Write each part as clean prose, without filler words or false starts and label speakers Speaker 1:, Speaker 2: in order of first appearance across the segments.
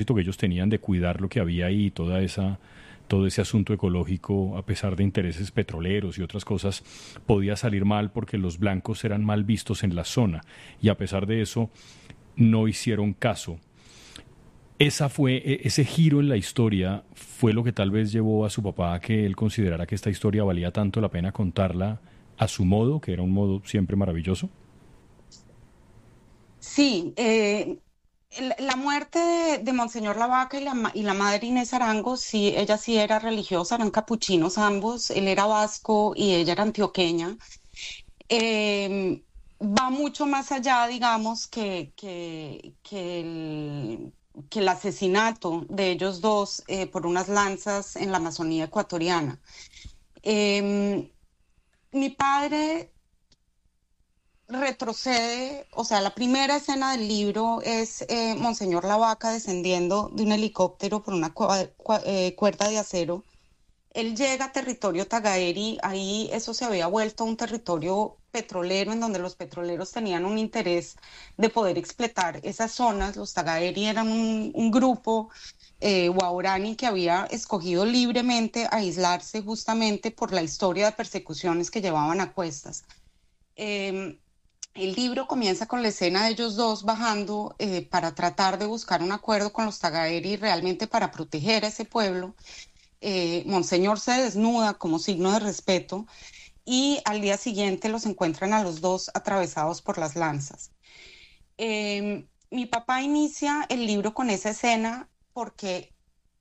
Speaker 1: propósito que ellos tenían de cuidar lo que había ahí, todo ese asunto ecológico, a pesar de intereses petroleros y otras cosas, podía salir mal porque los blancos eran mal vistos en la zona, y a pesar de eso no hicieron caso. Ese giro en la historia fue lo que tal vez llevó a su papá a que él considerara que esta historia valía tanto la pena contarla a su modo, que era un modo siempre maravilloso.
Speaker 2: Sí, la muerte de Monseñor Lavaca y la madre Inés Arango, sí, ella sí era religiosa, eran capuchinos ambos, él era vasco y ella era antioqueña. Eh, Va mucho más allá, digamos, que el asesinato de ellos dos por unas lanzas en la Amazonía ecuatoriana. Eh, Mi padre retrocede, o sea, la primera escena del libro es Monseñor Lavaca descendiendo de un helicóptero por una cuerda de acero. Él llega a territorio Tagaeri, ahí eso se había vuelto un territorio petrolero en donde los petroleros tenían un interés de poder explotar esas zonas. Los Tagaeri eran un grupo guaraní que había escogido libremente aislarse justamente por la historia de persecuciones que llevaban a cuestas. Eh, el libro comienza con la escena de ellos dos bajando para tratar de buscar un acuerdo con los Tagaeri realmente para proteger a ese pueblo. Monseñor se desnuda como signo de respeto y al día siguiente los encuentran a los dos atravesados por las lanzas. Mi papá inicia el libro con esa escena porque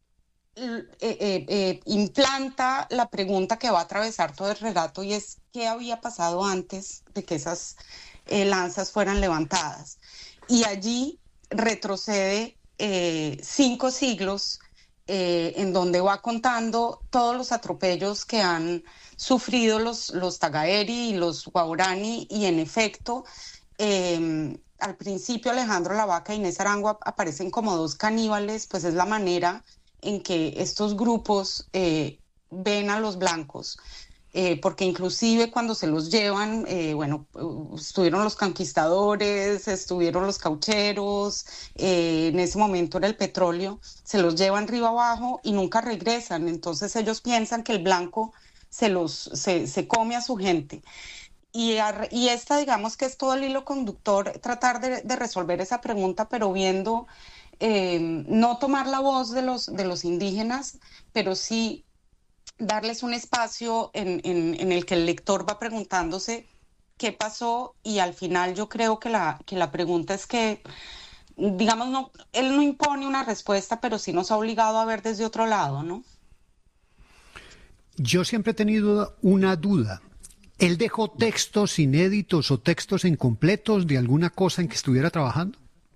Speaker 2: implanta la pregunta que va a atravesar todo el relato y es qué había pasado antes de que esas lanzas fueran levantadas. Y allí retrocede 5 siglos en donde va contando todos los atropellos que han sufrido los Tagaeri y los Guarani y en efecto al principio Alejandro Lavaca e Inés Arango aparecen como dos caníbales, pues es la manera en que estos grupos ven a los blancos, porque inclusive cuando se los llevan, bueno, estuvieron los conquistadores, estuvieron los caucheros, en ese momento era el petróleo, se los llevan río abajo y nunca regresan, entonces ellos piensan que el blanco se come a su gente. Y esta, digamos que es todo el hilo conductor, tratar de resolver esa pregunta, pero viendo, no tomar la voz de los indígenas, pero sí darles un espacio en el que el lector va preguntándose qué pasó y al final yo creo que la pregunta es que, digamos, no, él no impone una respuesta, pero sí nos ha obligado a ver desde otro lado, ¿no?
Speaker 3: Yo siempre he tenido una duda. ¿Él dejó textos inéditos o textos incompletos de alguna cosa en que estuviera trabajando?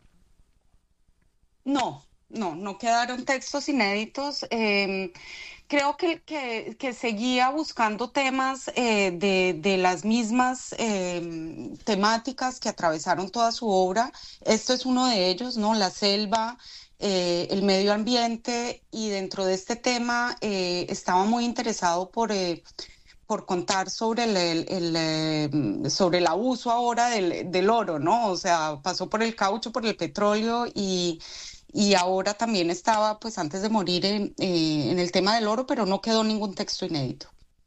Speaker 2: No quedaron textos inéditos. Creo que seguía buscando temas de las mismas temáticas que atravesaron toda su obra. Esto es uno de ellos, ¿no? La selva, el medio ambiente, y dentro de este tema estaba muy interesado por contar sobre sobre el abuso ahora del oro, ¿no? O sea, pasó por el caucho, por el petróleo y ahora también estaba, pues antes de morir, en el tema del oro, pero no quedó ningún texto inédito.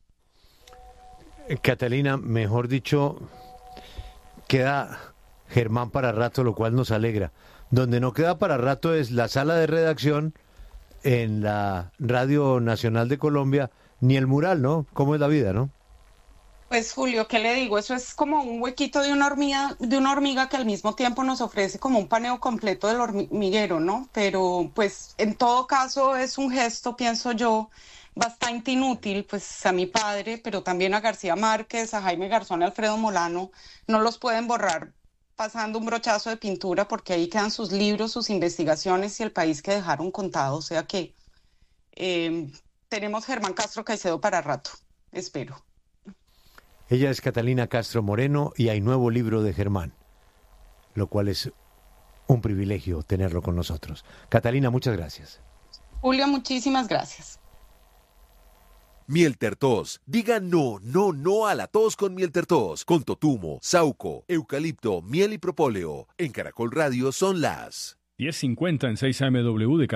Speaker 4: Catalina, mejor dicho, queda Germán para rato, lo cual nos alegra. Donde no queda para rato es la sala de redacción en la Radio Nacional de Colombia, ni el mural, ¿no? ¿Cómo es la vida, no?
Speaker 2: Pues Julio, ¿qué le digo? Eso es como un huequito de una hormiga que al mismo tiempo nos ofrece como un paneo completo del hormiguero, ¿no? Pero pues en todo caso es un gesto, pienso yo, bastante inútil, pues a mi padre, pero también a García Márquez, a Jaime Garzón y a Alfredo Molano, no los pueden borrar pasando un brochazo de pintura porque ahí quedan sus libros, sus investigaciones y el país que dejaron contado. O sea que eh, tenemos Germán Castro Caicedo para rato, espero.
Speaker 4: Ella es Catalina Castro Moreno y hay nuevo libro de Germán, lo cual es un privilegio tenerlo con nosotros. Catalina, muchas gracias.
Speaker 2: Julio, muchísimas gracias.
Speaker 5: Miel Tertos. Diga no, no, no a la tos con Miel Tertos. Con totumo, sauco, eucalipto, miel y propóleo. En Caracol Radio son las
Speaker 1: 10:50 en 6 AMW de